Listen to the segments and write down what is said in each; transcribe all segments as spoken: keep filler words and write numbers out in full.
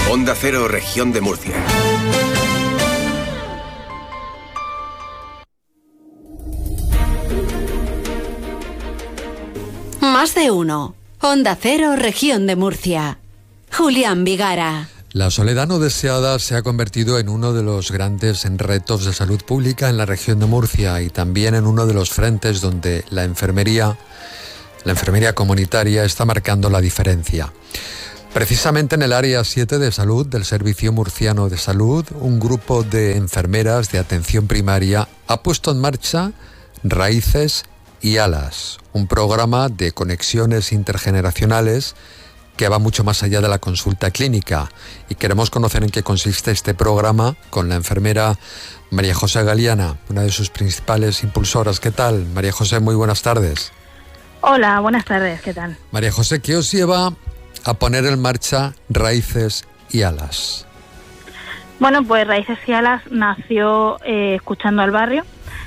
Onda Cero, Región de Murcia. Más de uno. Onda Cero, Región de Murcia. Julián Vigara. La soledad no deseada se ha convertido en uno de los grandes retos de salud pública en la región de Murcia y también en uno de los frentes donde la enfermería, la enfermería comunitaria está marcando la diferencia. Precisamente en el área siete de salud del Servicio Murciano de Salud, un grupo de enfermeras de atención primaria ha puesto en marcha Raíces y Alas, un programa de conexiones intergeneracionales que va mucho más allá de la consulta clínica, y queremos conocer en qué consiste este programa con la enfermera María José Galiana, una de sus principales impulsoras. ¿Qué tal, María José? Muy buenas tardes. Hola, buenas tardes, ¿qué tal? María José, ¿qué os lleva a poner en marcha Raíces y Alas? Bueno, pues Raíces y Alas nació eh, escuchando al barrio.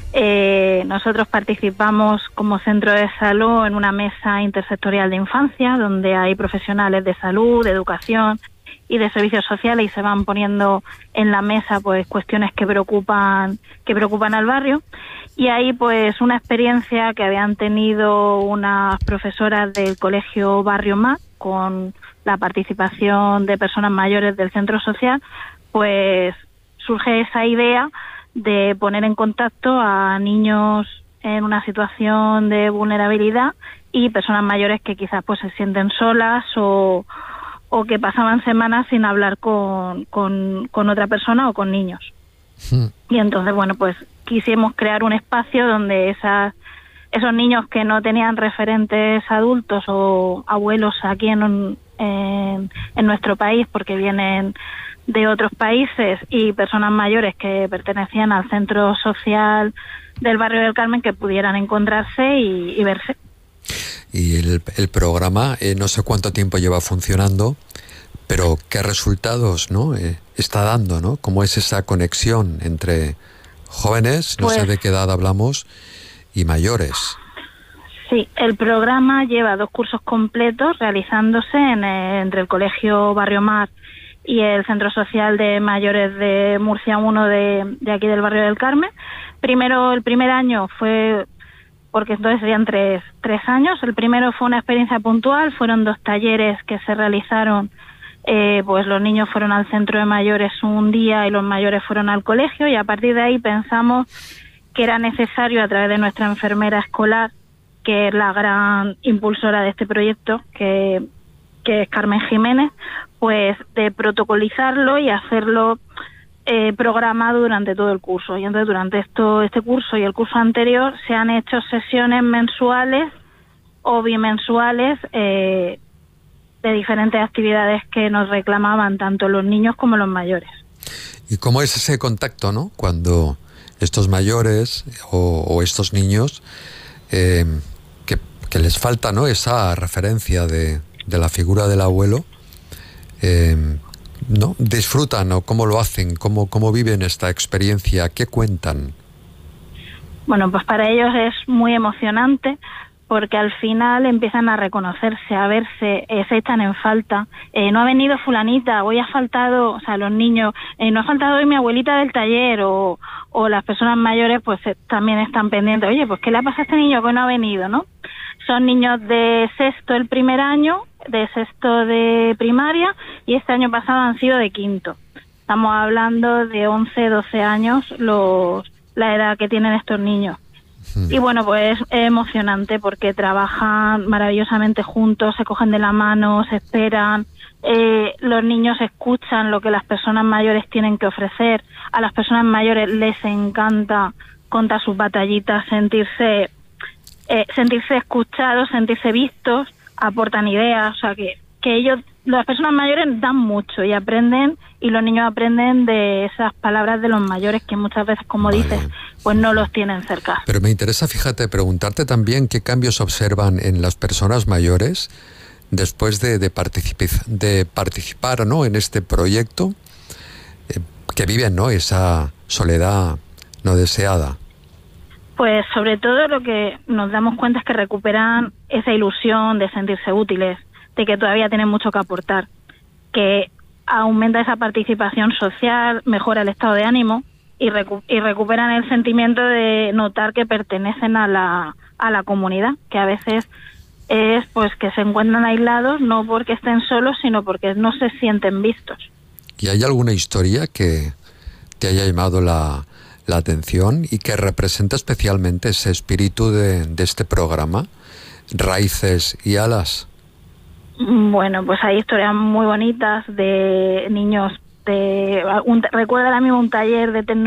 Eh, nosotros participamos como centro de salud en una mesa intersectorial de infancia donde hay profesionales de salud, de educación y de servicios sociales, y se van poniendo en la mesa pues cuestiones que preocupan que preocupan al barrio. Y ahí pues una experiencia que habían tenido unas profesoras del colegio Barrio Mar con la participación de personas mayores del centro social, pues surge esa idea de poner en contacto a niños en una situación de vulnerabilidad y personas mayores que quizás pues se sienten solas o, o que pasaban semanas sin hablar con, con, con otra persona o con niños. Sí. Y entonces, bueno, pues quisimos crear un espacio donde esas, esos niños que no tenían referentes adultos o abuelos aquí en, en, en nuestro país porque vienen de otros países, y personas mayores que pertenecían al centro social del barrio del Carmen, que pudieran encontrarse y, y verse. Y el, el programa, eh, no sé cuánto tiempo lleva funcionando, pero qué resultados, ¿no? Eh, está dando, ¿no? ¿Cómo es esa conexión entre jóvenes, no pues, sé de qué edad hablamos, y mayores? Sí, el programa lleva dos cursos completos realizándose en, eh, entre el Colegio Barrio Mar y el Centro Social de Mayores de Murcia uno de, de aquí del barrio del Carmen. Primero, el primer año fue, porque entonces serían tres, tres años, el primero fue una experiencia puntual, fueron dos talleres que se realizaron, eh, pues los niños fueron al centro de mayores un día y los mayores fueron al colegio, y a partir de ahí pensamos que era necesario, a través de nuestra enfermera escolar, que es la gran impulsora de este proyecto, que que es Carmen Jiménez, pues de protocolizarlo y hacerlo eh, programado durante todo el curso. Y entonces durante esto, este curso y el curso anterior se han hecho sesiones mensuales o bimensuales eh, de diferentes actividades que nos reclamaban tanto los niños como los mayores. ¿Y cómo es ese contacto, no? Cuando estos mayores o, o estos niños eh, que, que les falta, ¿no?, esa referencia de de la figura del abuelo, eh, ¿no? disfrutan o cómo lo hacen, cómo, cómo viven esta experiencia, qué cuentan. Bueno, pues para ellos es muy emocionante porque al final empiezan a reconocerse, a verse, eh, se echan en falta. Eh, no ha venido fulanita, hoy ha faltado, o sea, los niños, eh, no ha faltado hoy mi abuelita del taller, o, o las personas mayores pues eh, también están pendientes. Oye, pues ¿qué le ha pasado a este niño que no ha venido, no? Son niños de sexto el primer año, de sexto de primaria, y este año pasado han sido de quinto. Estamos hablando de once, doce años los la edad que tienen estos niños. Hmm. Y bueno, pues es emocionante porque trabajan maravillosamente juntos, se cogen de la mano, se esperan, eh, los niños escuchan lo que las personas mayores tienen que ofrecer. A las personas mayores les encanta contar sus batallitas, sentirse eh, sentirse escuchados, sentirse vistos, aportan ideas, o sea que, que ellos, las personas mayores dan mucho y aprenden, y los niños aprenden de esas palabras de los mayores que muchas veces, como vale. dices, pues no los tienen cerca. Pero me interesa, fíjate, preguntarte también qué cambios observan en las personas mayores después de, de, particip- de participar, ¿no?, en este proyecto, eh, que viven, ¿no?, esa soledad no deseada. Pues sobre todo lo que nos damos cuenta es que recuperan esa ilusión de sentirse útiles, de que todavía tienen mucho que aportar, que aumenta esa participación social, mejora el estado de ánimo y, recu- y recuperan el sentimiento de notar que pertenecen a la, a la comunidad, que a veces es pues que se encuentran aislados no porque estén solos, sino porque no se sienten vistos. ¿Y hay alguna historia que te haya llamado la, la atención y que representa especialmente ese espíritu de, de este programa, Raíces y Alas? Bueno, pues hay historias muy bonitas de niños. De, un, recuerdo ahora mismo un taller de tecnología